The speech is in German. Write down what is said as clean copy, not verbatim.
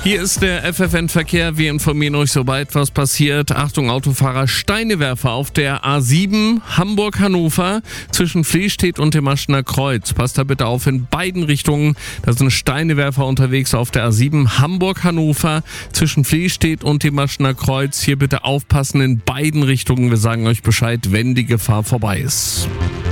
Hier ist der FFN-Verkehr. Wir informieren euch, sobald was passiert. Achtung, Autofahrer, Steinewerfer auf der A7 Hamburg-Hannover zwischen Flehstedt und dem Aschener Kreuz. Passt da bitte auf in beiden Richtungen. Da sind Steinewerfer unterwegs auf der A7 Hamburg-Hannover zwischen Flehstedt und dem Aschener Kreuz. Hier bitte aufpassen in beiden Richtungen. Wir sagen euch Bescheid, wenn die Gefahr vorbei ist.